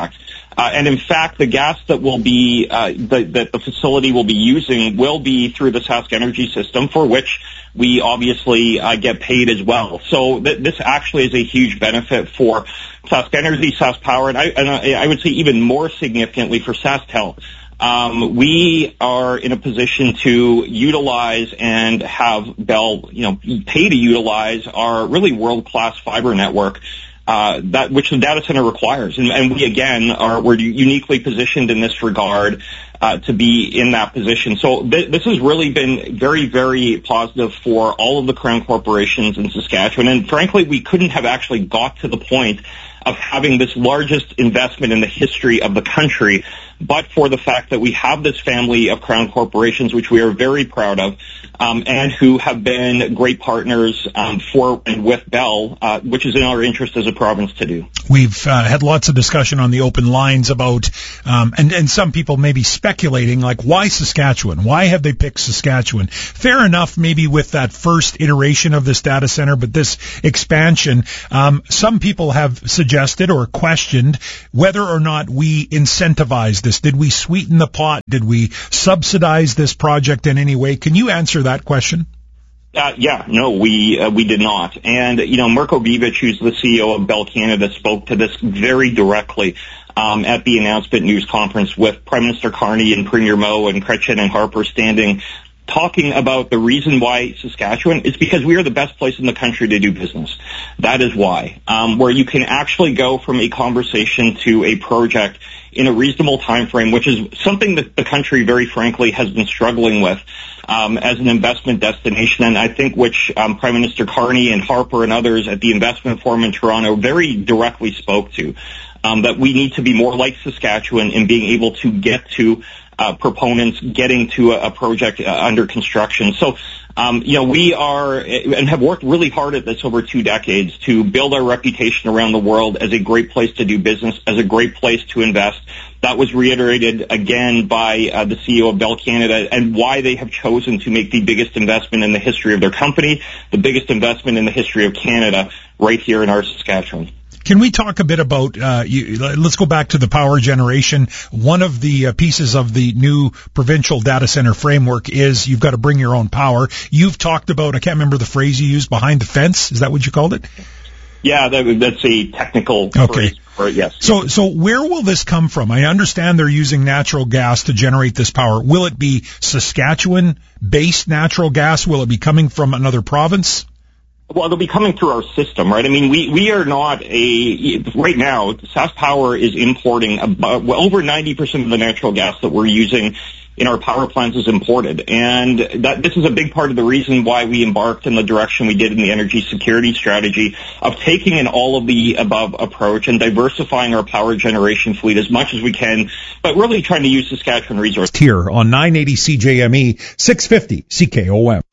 Uh, and in fact, the gas that will be uh, the, that the facility will be using will be through the Sask Energy system, for which we obviously uh, get paid as well. So th- this actually is a huge benefit for Sask Energy, Sask Power, and I, and I would say even more significantly for SaskTel. Um, we are in a position to utilize and have Bell, you know, pay to utilize our really world-class fiber network. Uh, that which the data center requires, and, and we again are we're uniquely positioned in this regard uh, to be in that position. So th- this has really been very, very positive for all of the Crown corporations in Saskatchewan, and frankly, we couldn't have actually got to the point of having this largest investment in the history of the country, but for the fact that we have this family of Crown corporations, which we are very proud of, um, and who have been great partners um, for and with Bell, uh, which is in our interest as a province to do. We've uh, had lots of discussion on the open lines about, um, and, and some people may be speculating, like, why Saskatchewan? Why have they picked Saskatchewan? Fair enough, maybe with that first iteration of this data center, but this expansion, um, some people have suggested or questioned whether or not we incentivize this. Did we sweeten the pot? Did we subsidize this project in any way? Can you answer that question? Uh, yeah, no, we uh, we did not. And, you know, Mirko Bibic, who's the C E O of Bell Canada, spoke to this very directly um, at the announcement news conference with Prime Minister Carney and Premier Moe and Chrétien and Harper standing, talking about the reason why Saskatchewan is because we are the best place in the country to do business. That is why, um, where you can actually go from a conversation to a project in a reasonable time frame, which is something that the country, very frankly, has been struggling with um, as an investment destination, and I think which um, Prime Minister Carney and Harper and others at the Investment Forum in Toronto very directly spoke to, um, that we need to be more like Saskatchewan in being able to get to Uh, proponents getting to a, a project uh, under construction. So, um, you know, we are and have worked really hard at this over two decades to build our reputation around the world as a great place to do business, as a great place to invest. That was reiterated again by uh, the C E O of Bell Canada, and why they have chosen to make the biggest investment in the history of their company, the biggest investment in the history of Canada, right here in our Saskatchewan. Can we talk a bit about, uh, you, let's go back to the power generation. One of the uh, pieces of the new provincial data center framework is you've got to bring your own power. You've talked about, I can't remember the phrase you used, behind the fence. Is that what you called it? Yeah, that, that's a technical okay. phrase for it, yes. So, so where will this come from? I understand they're using natural gas to generate this power. Will it be Saskatchewan-based natural gas? Will it be coming from another province? Well, it'll be coming through our system, right? I mean, we, we are not a, right now, Sask Power is importing about, well, over ninety percent of the natural gas that we're using in our power plants is imported. And that this is a big part of the reason why we embarked in the direction we did in the energy security strategy of taking an all of the above approach and diversifying our power generation fleet as much as we can, but really trying to use Saskatchewan resources. Here on nine eighty C J M E, six fifty C K O M.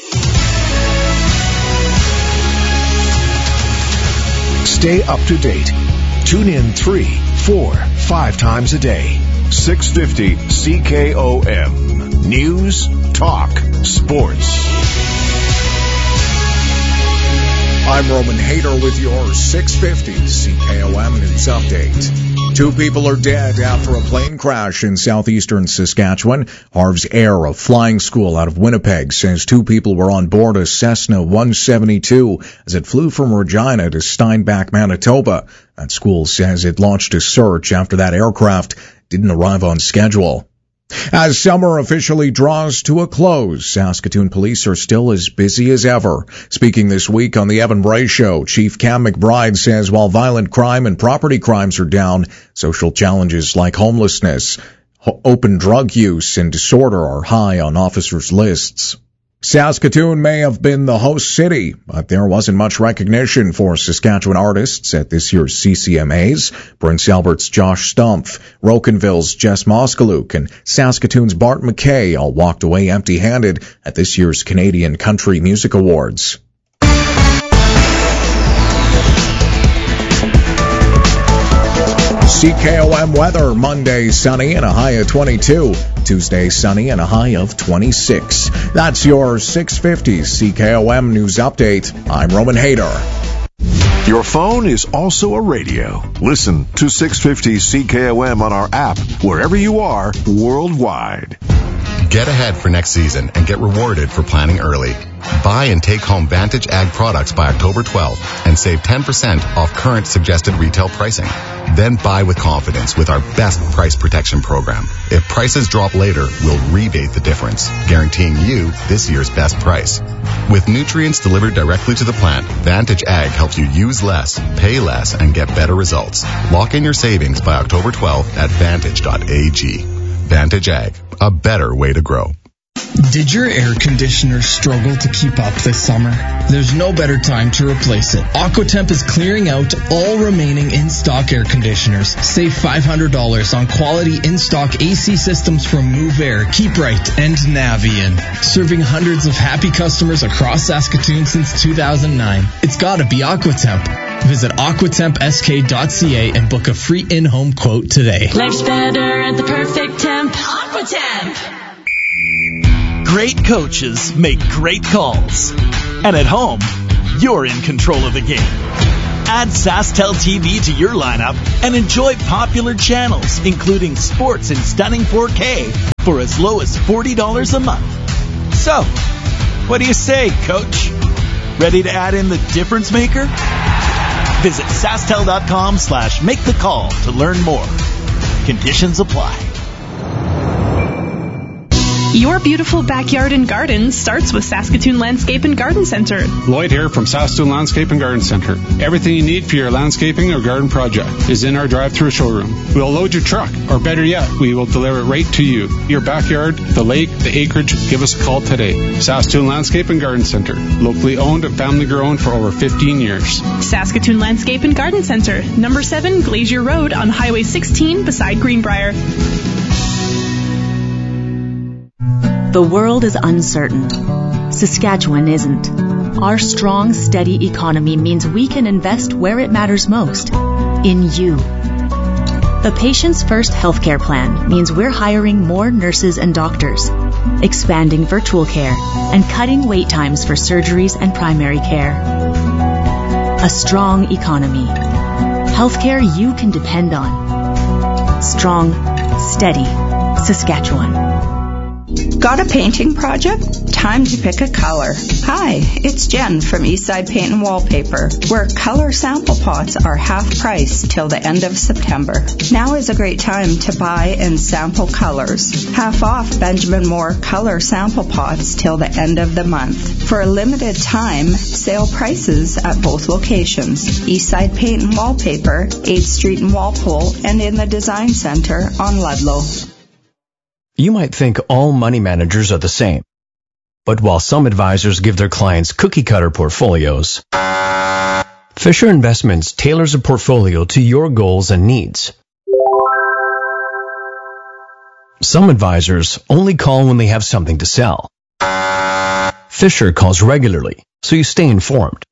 Stay up to date. Tune in three, four, five times a day. six fifty C K O M. News, talk, sports. I'm Roman Hader with your six fifty C K O M News Update. Two people are dead after a plane crash in southeastern Saskatchewan. Harv's Air, a flying school out of Winnipeg, says two people were on board a Cessna one seventy-two as it flew from Regina to Steinbach, Manitoba. That school says it launched a search after that aircraft didn't arrive on schedule. As summer officially draws to a close, Saskatoon police are still as busy as ever. Speaking this week on the Evan Bray Show, Chief Cam McBride says while violent crime and property crimes are down, social challenges like homelessness, ho- open drug use, and disorder are high on officers' lists. Saskatoon may have been the host city, but there wasn't much recognition for Saskatchewan artists at this year's C C M As. Prince Albert's Josh Stumpf, Rocanville's Jess Moskaluk, and Saskatoon's Bart McKay all walked away empty-handed at this year's Canadian Country Music Awards. C K O M weather, Monday sunny and a high of twenty-two. Tuesday sunny and a high of twenty-six. That's your six fifty C K O M News Update. I'm Roman Hader. Your phone is also a radio. Listen to six fifty C K O M on our app wherever you are worldwide. Get ahead for next season and get rewarded for planning early. Buy and take home Vantage Ag products by October twelfth and save ten percent off current suggested retail pricing. Then buy with confidence with our best price protection program. If prices drop later, we'll rebate the difference, guaranteeing you this year's best price. With nutrients delivered directly to the plant, Vantage Ag helps you use less, pay less, and get better results. Lock in your savings by October twelfth at vantage dot a g. Vantage Ag, a better way to grow. Did your air conditioner struggle to keep up this summer? There's no better time to replace it. Aquatemp is clearing out all remaining in-stock air conditioners. Save five hundred dollars on quality in-stock A C systems from Move Air, Keep Right, and Navian. Serving hundreds of happy customers across Saskatoon since two thousand nine. It's gotta be Aquatemp. Visit aquatemp s k dot c a and book a free in-home quote today. Life's better at the perfect temp. Aquatemp. Great coaches make great calls. And at home, you're in control of the game. Add SaskTel T V to your lineup and enjoy popular channels, including sports in stunning four K for as low as forty dollars a month. So, what do you say, Coach? Ready to add in the difference maker? Visit SaskTel.com slash make the call to learn more. Conditions apply. Your beautiful backyard and garden starts with Saskatoon Landscape and Garden Center. Lloyd here from Saskatoon Landscape and Garden Center. Everything you need for your landscaping or garden project is in our drive-through showroom. We'll load your truck, or better yet, we will deliver it right to you. Your backyard, the lake, the acreage, give us a call today. Saskatoon Landscape and Garden Center. Locally owned and family grown for over fifteen years. Saskatoon Landscape and Garden Center. Number seven Glacier Road on Highway sixteen beside Greenbrier. The world is uncertain. Saskatchewan isn't. Our strong, steady economy means we can invest where it matters most, in you. The Patients First healthcare plan means we're hiring more nurses and doctors, expanding virtual care, and cutting wait times for surgeries and primary care. A strong economy. Healthcare you can depend on. Strong, steady Saskatchewan. Got a painting project? Time to pick a color. Hi, it's Jen from Eastside Paint and Wallpaper, where color sample pots are half price till the end of September. Now is a great time to buy and sample colors. Half off Benjamin Moore color sample pots till the end of the month. For a limited time, sale prices at both locations. Eastside Paint and Wallpaper, eighth Street in Walpole, and in the Design Center on Ludlow. You might think all money managers are the same. But while some advisors give their clients cookie-cutter portfolios, Fisher Investments tailors a portfolio to your goals and needs. Some advisors only call when they have something to sell. Fisher calls regularly, so you stay informed.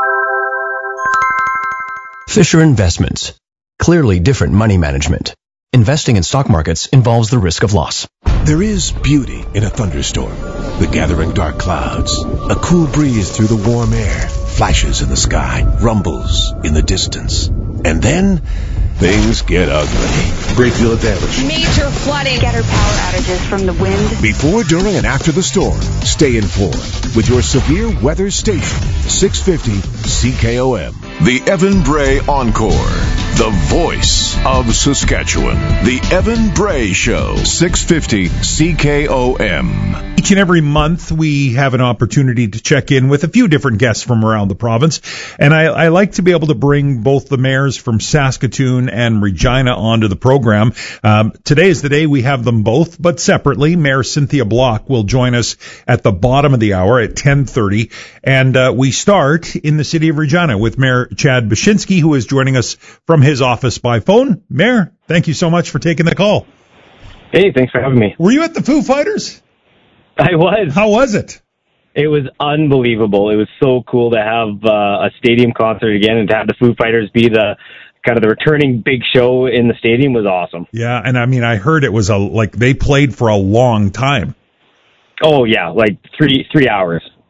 Fisher Investments. Clearly different money management. Investing in stock markets involves the risk of loss. There is beauty in a thunderstorm. The gathering dark clouds, a cool breeze through the warm air, flashes in the sky, rumbles in the distance. And then, things get ugly. Great deal of damage. Major flooding. Getter power outages from the wind. Before, during, and after the storm, stay informed with your severe weather station, six fifty C K O M. The Evan Bray Encore. The voice of Saskatchewan. The Evan Bray Show. six fifty C K O M. Each and every month, we have an opportunity to check in with a few different guests from around the province. And I, I like to be able to bring both the mayors from Saskatoon and Regina onto the program. Um, today is the day we have them both, but separately. Mayor Cynthia Block will join us at the bottom of the hour at ten thirty. And uh, we start in the city of Regina with Mayor Chad Bashinsky, who is joining us from his office by phone. Mayor, thank you so much for taking the call. Hey, thanks for having me. Were you at the Foo Fighters? I was. How was it? It was unbelievable. It was so cool to have uh, a stadium concert again, and to have the Foo Fighters be the kind of the returning big show in the stadium was awesome. Yeah, and I mean, I heard it was a like they played for a long time. Oh yeah, like three three hours.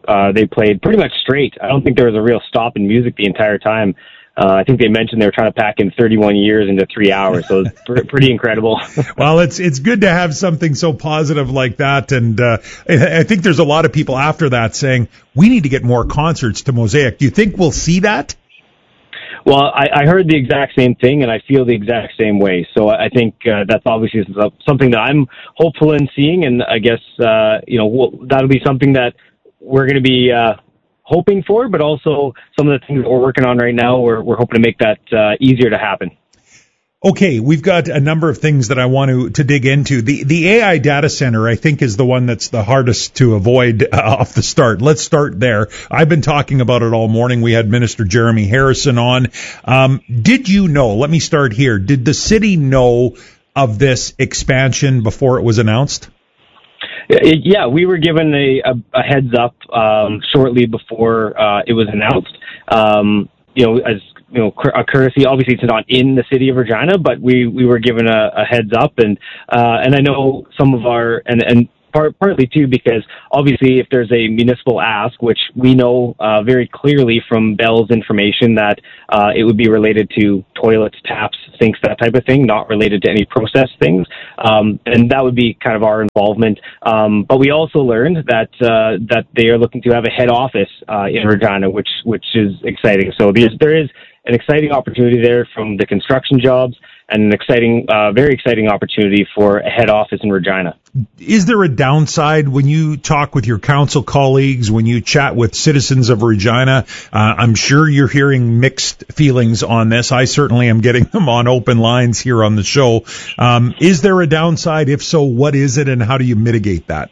uh, they played pretty much straight. I don't think there was a real stop in music the entire time. Uh, I think they mentioned they were trying to pack in thirty-one years into three hours, so it's pr- pretty incredible. Well, it's it's good to have something so positive like that, and uh, I think there's a lot of people after that saying, we need to get more concerts to Mosaic. Do you think we'll see that? Well, I, I heard the exact same thing, and I feel the exact same way. So I think uh, that's obviously something that I'm hopeful in seeing, and I guess uh, you know we'll, that'll be something that we're going to be uh, hoping for, but also some of the things that we're working on right now, we're, we're hoping to make that uh, easier to happen. Okay, we've got a number of things that I want to, to dig into. The the A I data center, I think, is the one that's the hardest to avoid uh, off the start. Let's start there. I've been talking about it all morning. We had Minister Jeremy Harrison on. Um, did you know, let me start here, did the city know of this expansion before it was announced? Yeah, we were given a, a, a heads up um, shortly before uh, it was announced. Um, you know, as you know, a courtesy. Obviously, it's not in the city of Regina, but we, we were given a, a heads up, and uh, and I know some of our and and part, partly too because obviously, if there's a municipal ask, which we know uh, very clearly from Bell's information that uh, it would be related to toilets, taps, sinks, that type of thing, not related to any process things, um, and that would be kind of our involvement. Um, but we also learned that uh, that they are looking to have a head office uh, in Regina, which which is exciting. So there's, there is an exciting opportunity there from the construction jobs, and an exciting, uh, very exciting opportunity for a head office in Regina. Is there a downside when you talk with your council colleagues, when you chat with citizens of Regina? Uh, I'm sure you're hearing mixed feelings on this. I certainly am getting them on open lines here on the show. Um, is there a downside? If so, what is it, and how do you mitigate that?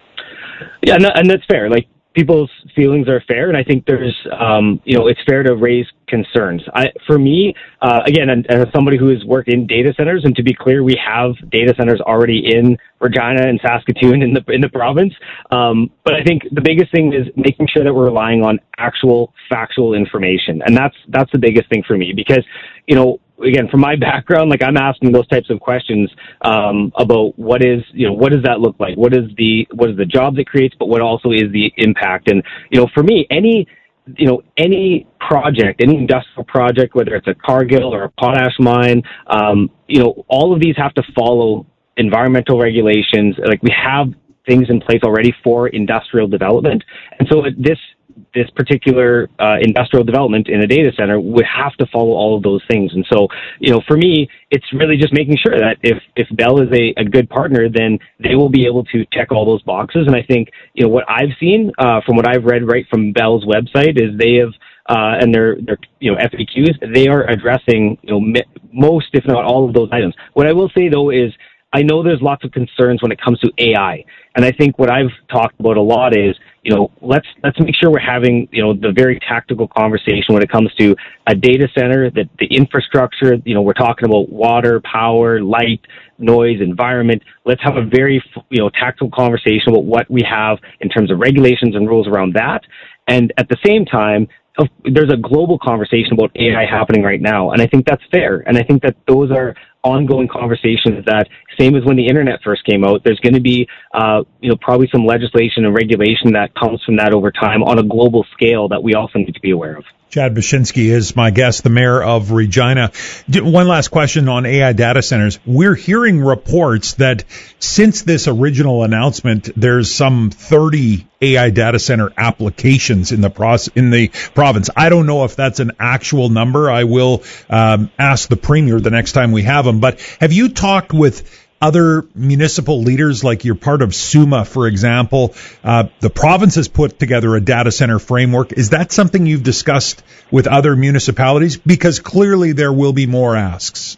Yeah, and, and that's fair. Like, people's feelings are fair, and I think there's, um, you know, it's fair to raise concerns. I, for me, uh, again, and, and as somebody who has worked in data centers, and to be clear, we have data centers already in Regina and Saskatoon in the in the province. Um, but I think the biggest thing is making sure that we're relying on actual factual information, and that's that's the biggest thing for me because, you know. Again, from my background, like I'm asking those types of questions um, about what is, you know, what does that look like? What is the, what is the jobs it creates, but what also is the impact? And, you know, for me, any, you know, any project, any industrial project, whether it's a Cargill or a potash mine, um, you know, all of these have to follow environmental regulations. Like we have things in place already for industrial development. And so this, this particular uh, industrial development in a data center would have to follow all of those things. And so, you know, for me, it's really just making sure that if, if Bell is a, a good partner, then they will be able to check all those boxes. And I think, you know, what I've seen uh, from what I've read right from Bell's website is they have, uh, and their, their, you know, F A Qs, they are addressing, you know, most, if not all of those items. What I will say though is, I know there's lots of concerns when it comes to A I. And I think what I've talked about a lot is, you know, let's, let's make sure we're having, you know, the very tactical conversation when it comes to a data center, that the infrastructure, you know, we're talking about water, power, light, noise, environment. Let's have a very, you know, tactical conversation about what we have in terms of regulations and rules around that. And at the same time, there's a global conversation about A I happening right now, and I think that's fair. And I think that those are ongoing conversations that, same as when the internet first came out, there's going to be, uh, you know, probably some legislation and regulation that comes from that over time on a global scale that we also need to be aware of. Chad Baczynski is my guest, the mayor of Regina. One last question on A I data centers. We're hearing reports that since this original announcement, there's some thirty A I data center applications in the process, in the province. I don't know if that's an actual number. I will um, ask the premier the next time we have him. But have you talked with other municipal leaders, like you're part of SUMA, for example? Uh, the province has put together a data center framework. Is that something you've discussed with other municipalities? Because clearly there will be more asks.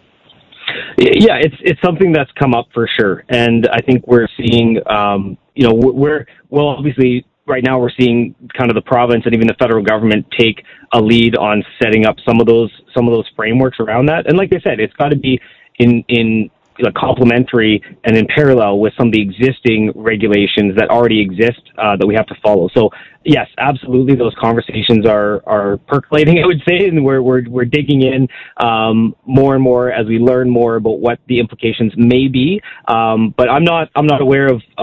Yeah, it's it's something that's come up for sure. And I think we're seeing, um, you know, we're, well, obviously, right now we're seeing kind of the province and even the federal government take a lead on setting up some of those some of those frameworks around that. And like I said, it's got to be in in you know, complementary and in parallel with some of the existing regulations that already exist uh, that we have to follow. So yes, absolutely, those conversations are are percolating, I would say, and we're we're we're digging in um, more and more as we learn more about what the implications may be. Um, but I'm not I'm not aware of of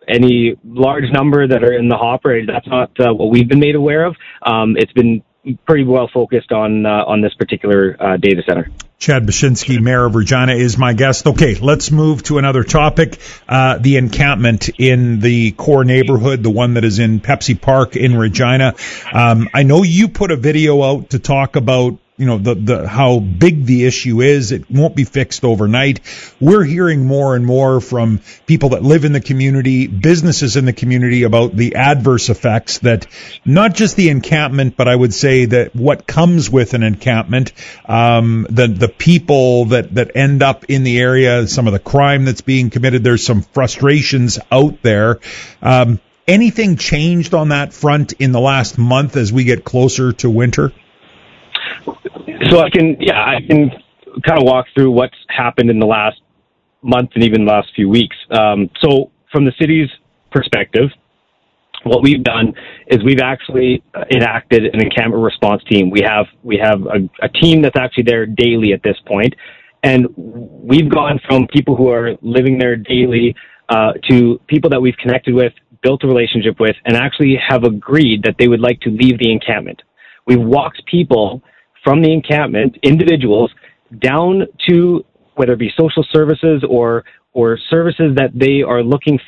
any large number that are in the hopper. That's not uh, what we've been made aware of. Um, it's been pretty well focused on uh, on this particular uh, data center. Chad Bashinsky, Mayor of Regina, is my guest. Okay, let's move to another topic. Uh, the encampment in the core neighborhood, the one that is in Pepsi Park in Regina. Um, I know you put a video out to talk about, you know, the, the, how big the issue is. It won't be fixed overnight. We're hearing more and more from people that live in the community, businesses in the community, about the adverse effects that not just the encampment, but I would say that what comes with an encampment, um, the, the people that, that end up in the area, some of the crime that's being committed. There's some frustrations out there. Um, anything changed on that front in the last month as we get closer to winter? So I can, yeah, I can kind of walk through what's happened in the last month and even the last few weeks. Um, so from the city's perspective, what we've done is we've actually enacted an encampment response team. We have we have a, a team that's actually there daily at this point, and we've gone from people who are living there daily uh, to people that we've connected with, built a relationship with, and actually have agreed that they would like to leave the encampment. We've walked people from the encampment, individuals, down to whether it be social services or or services that they are looking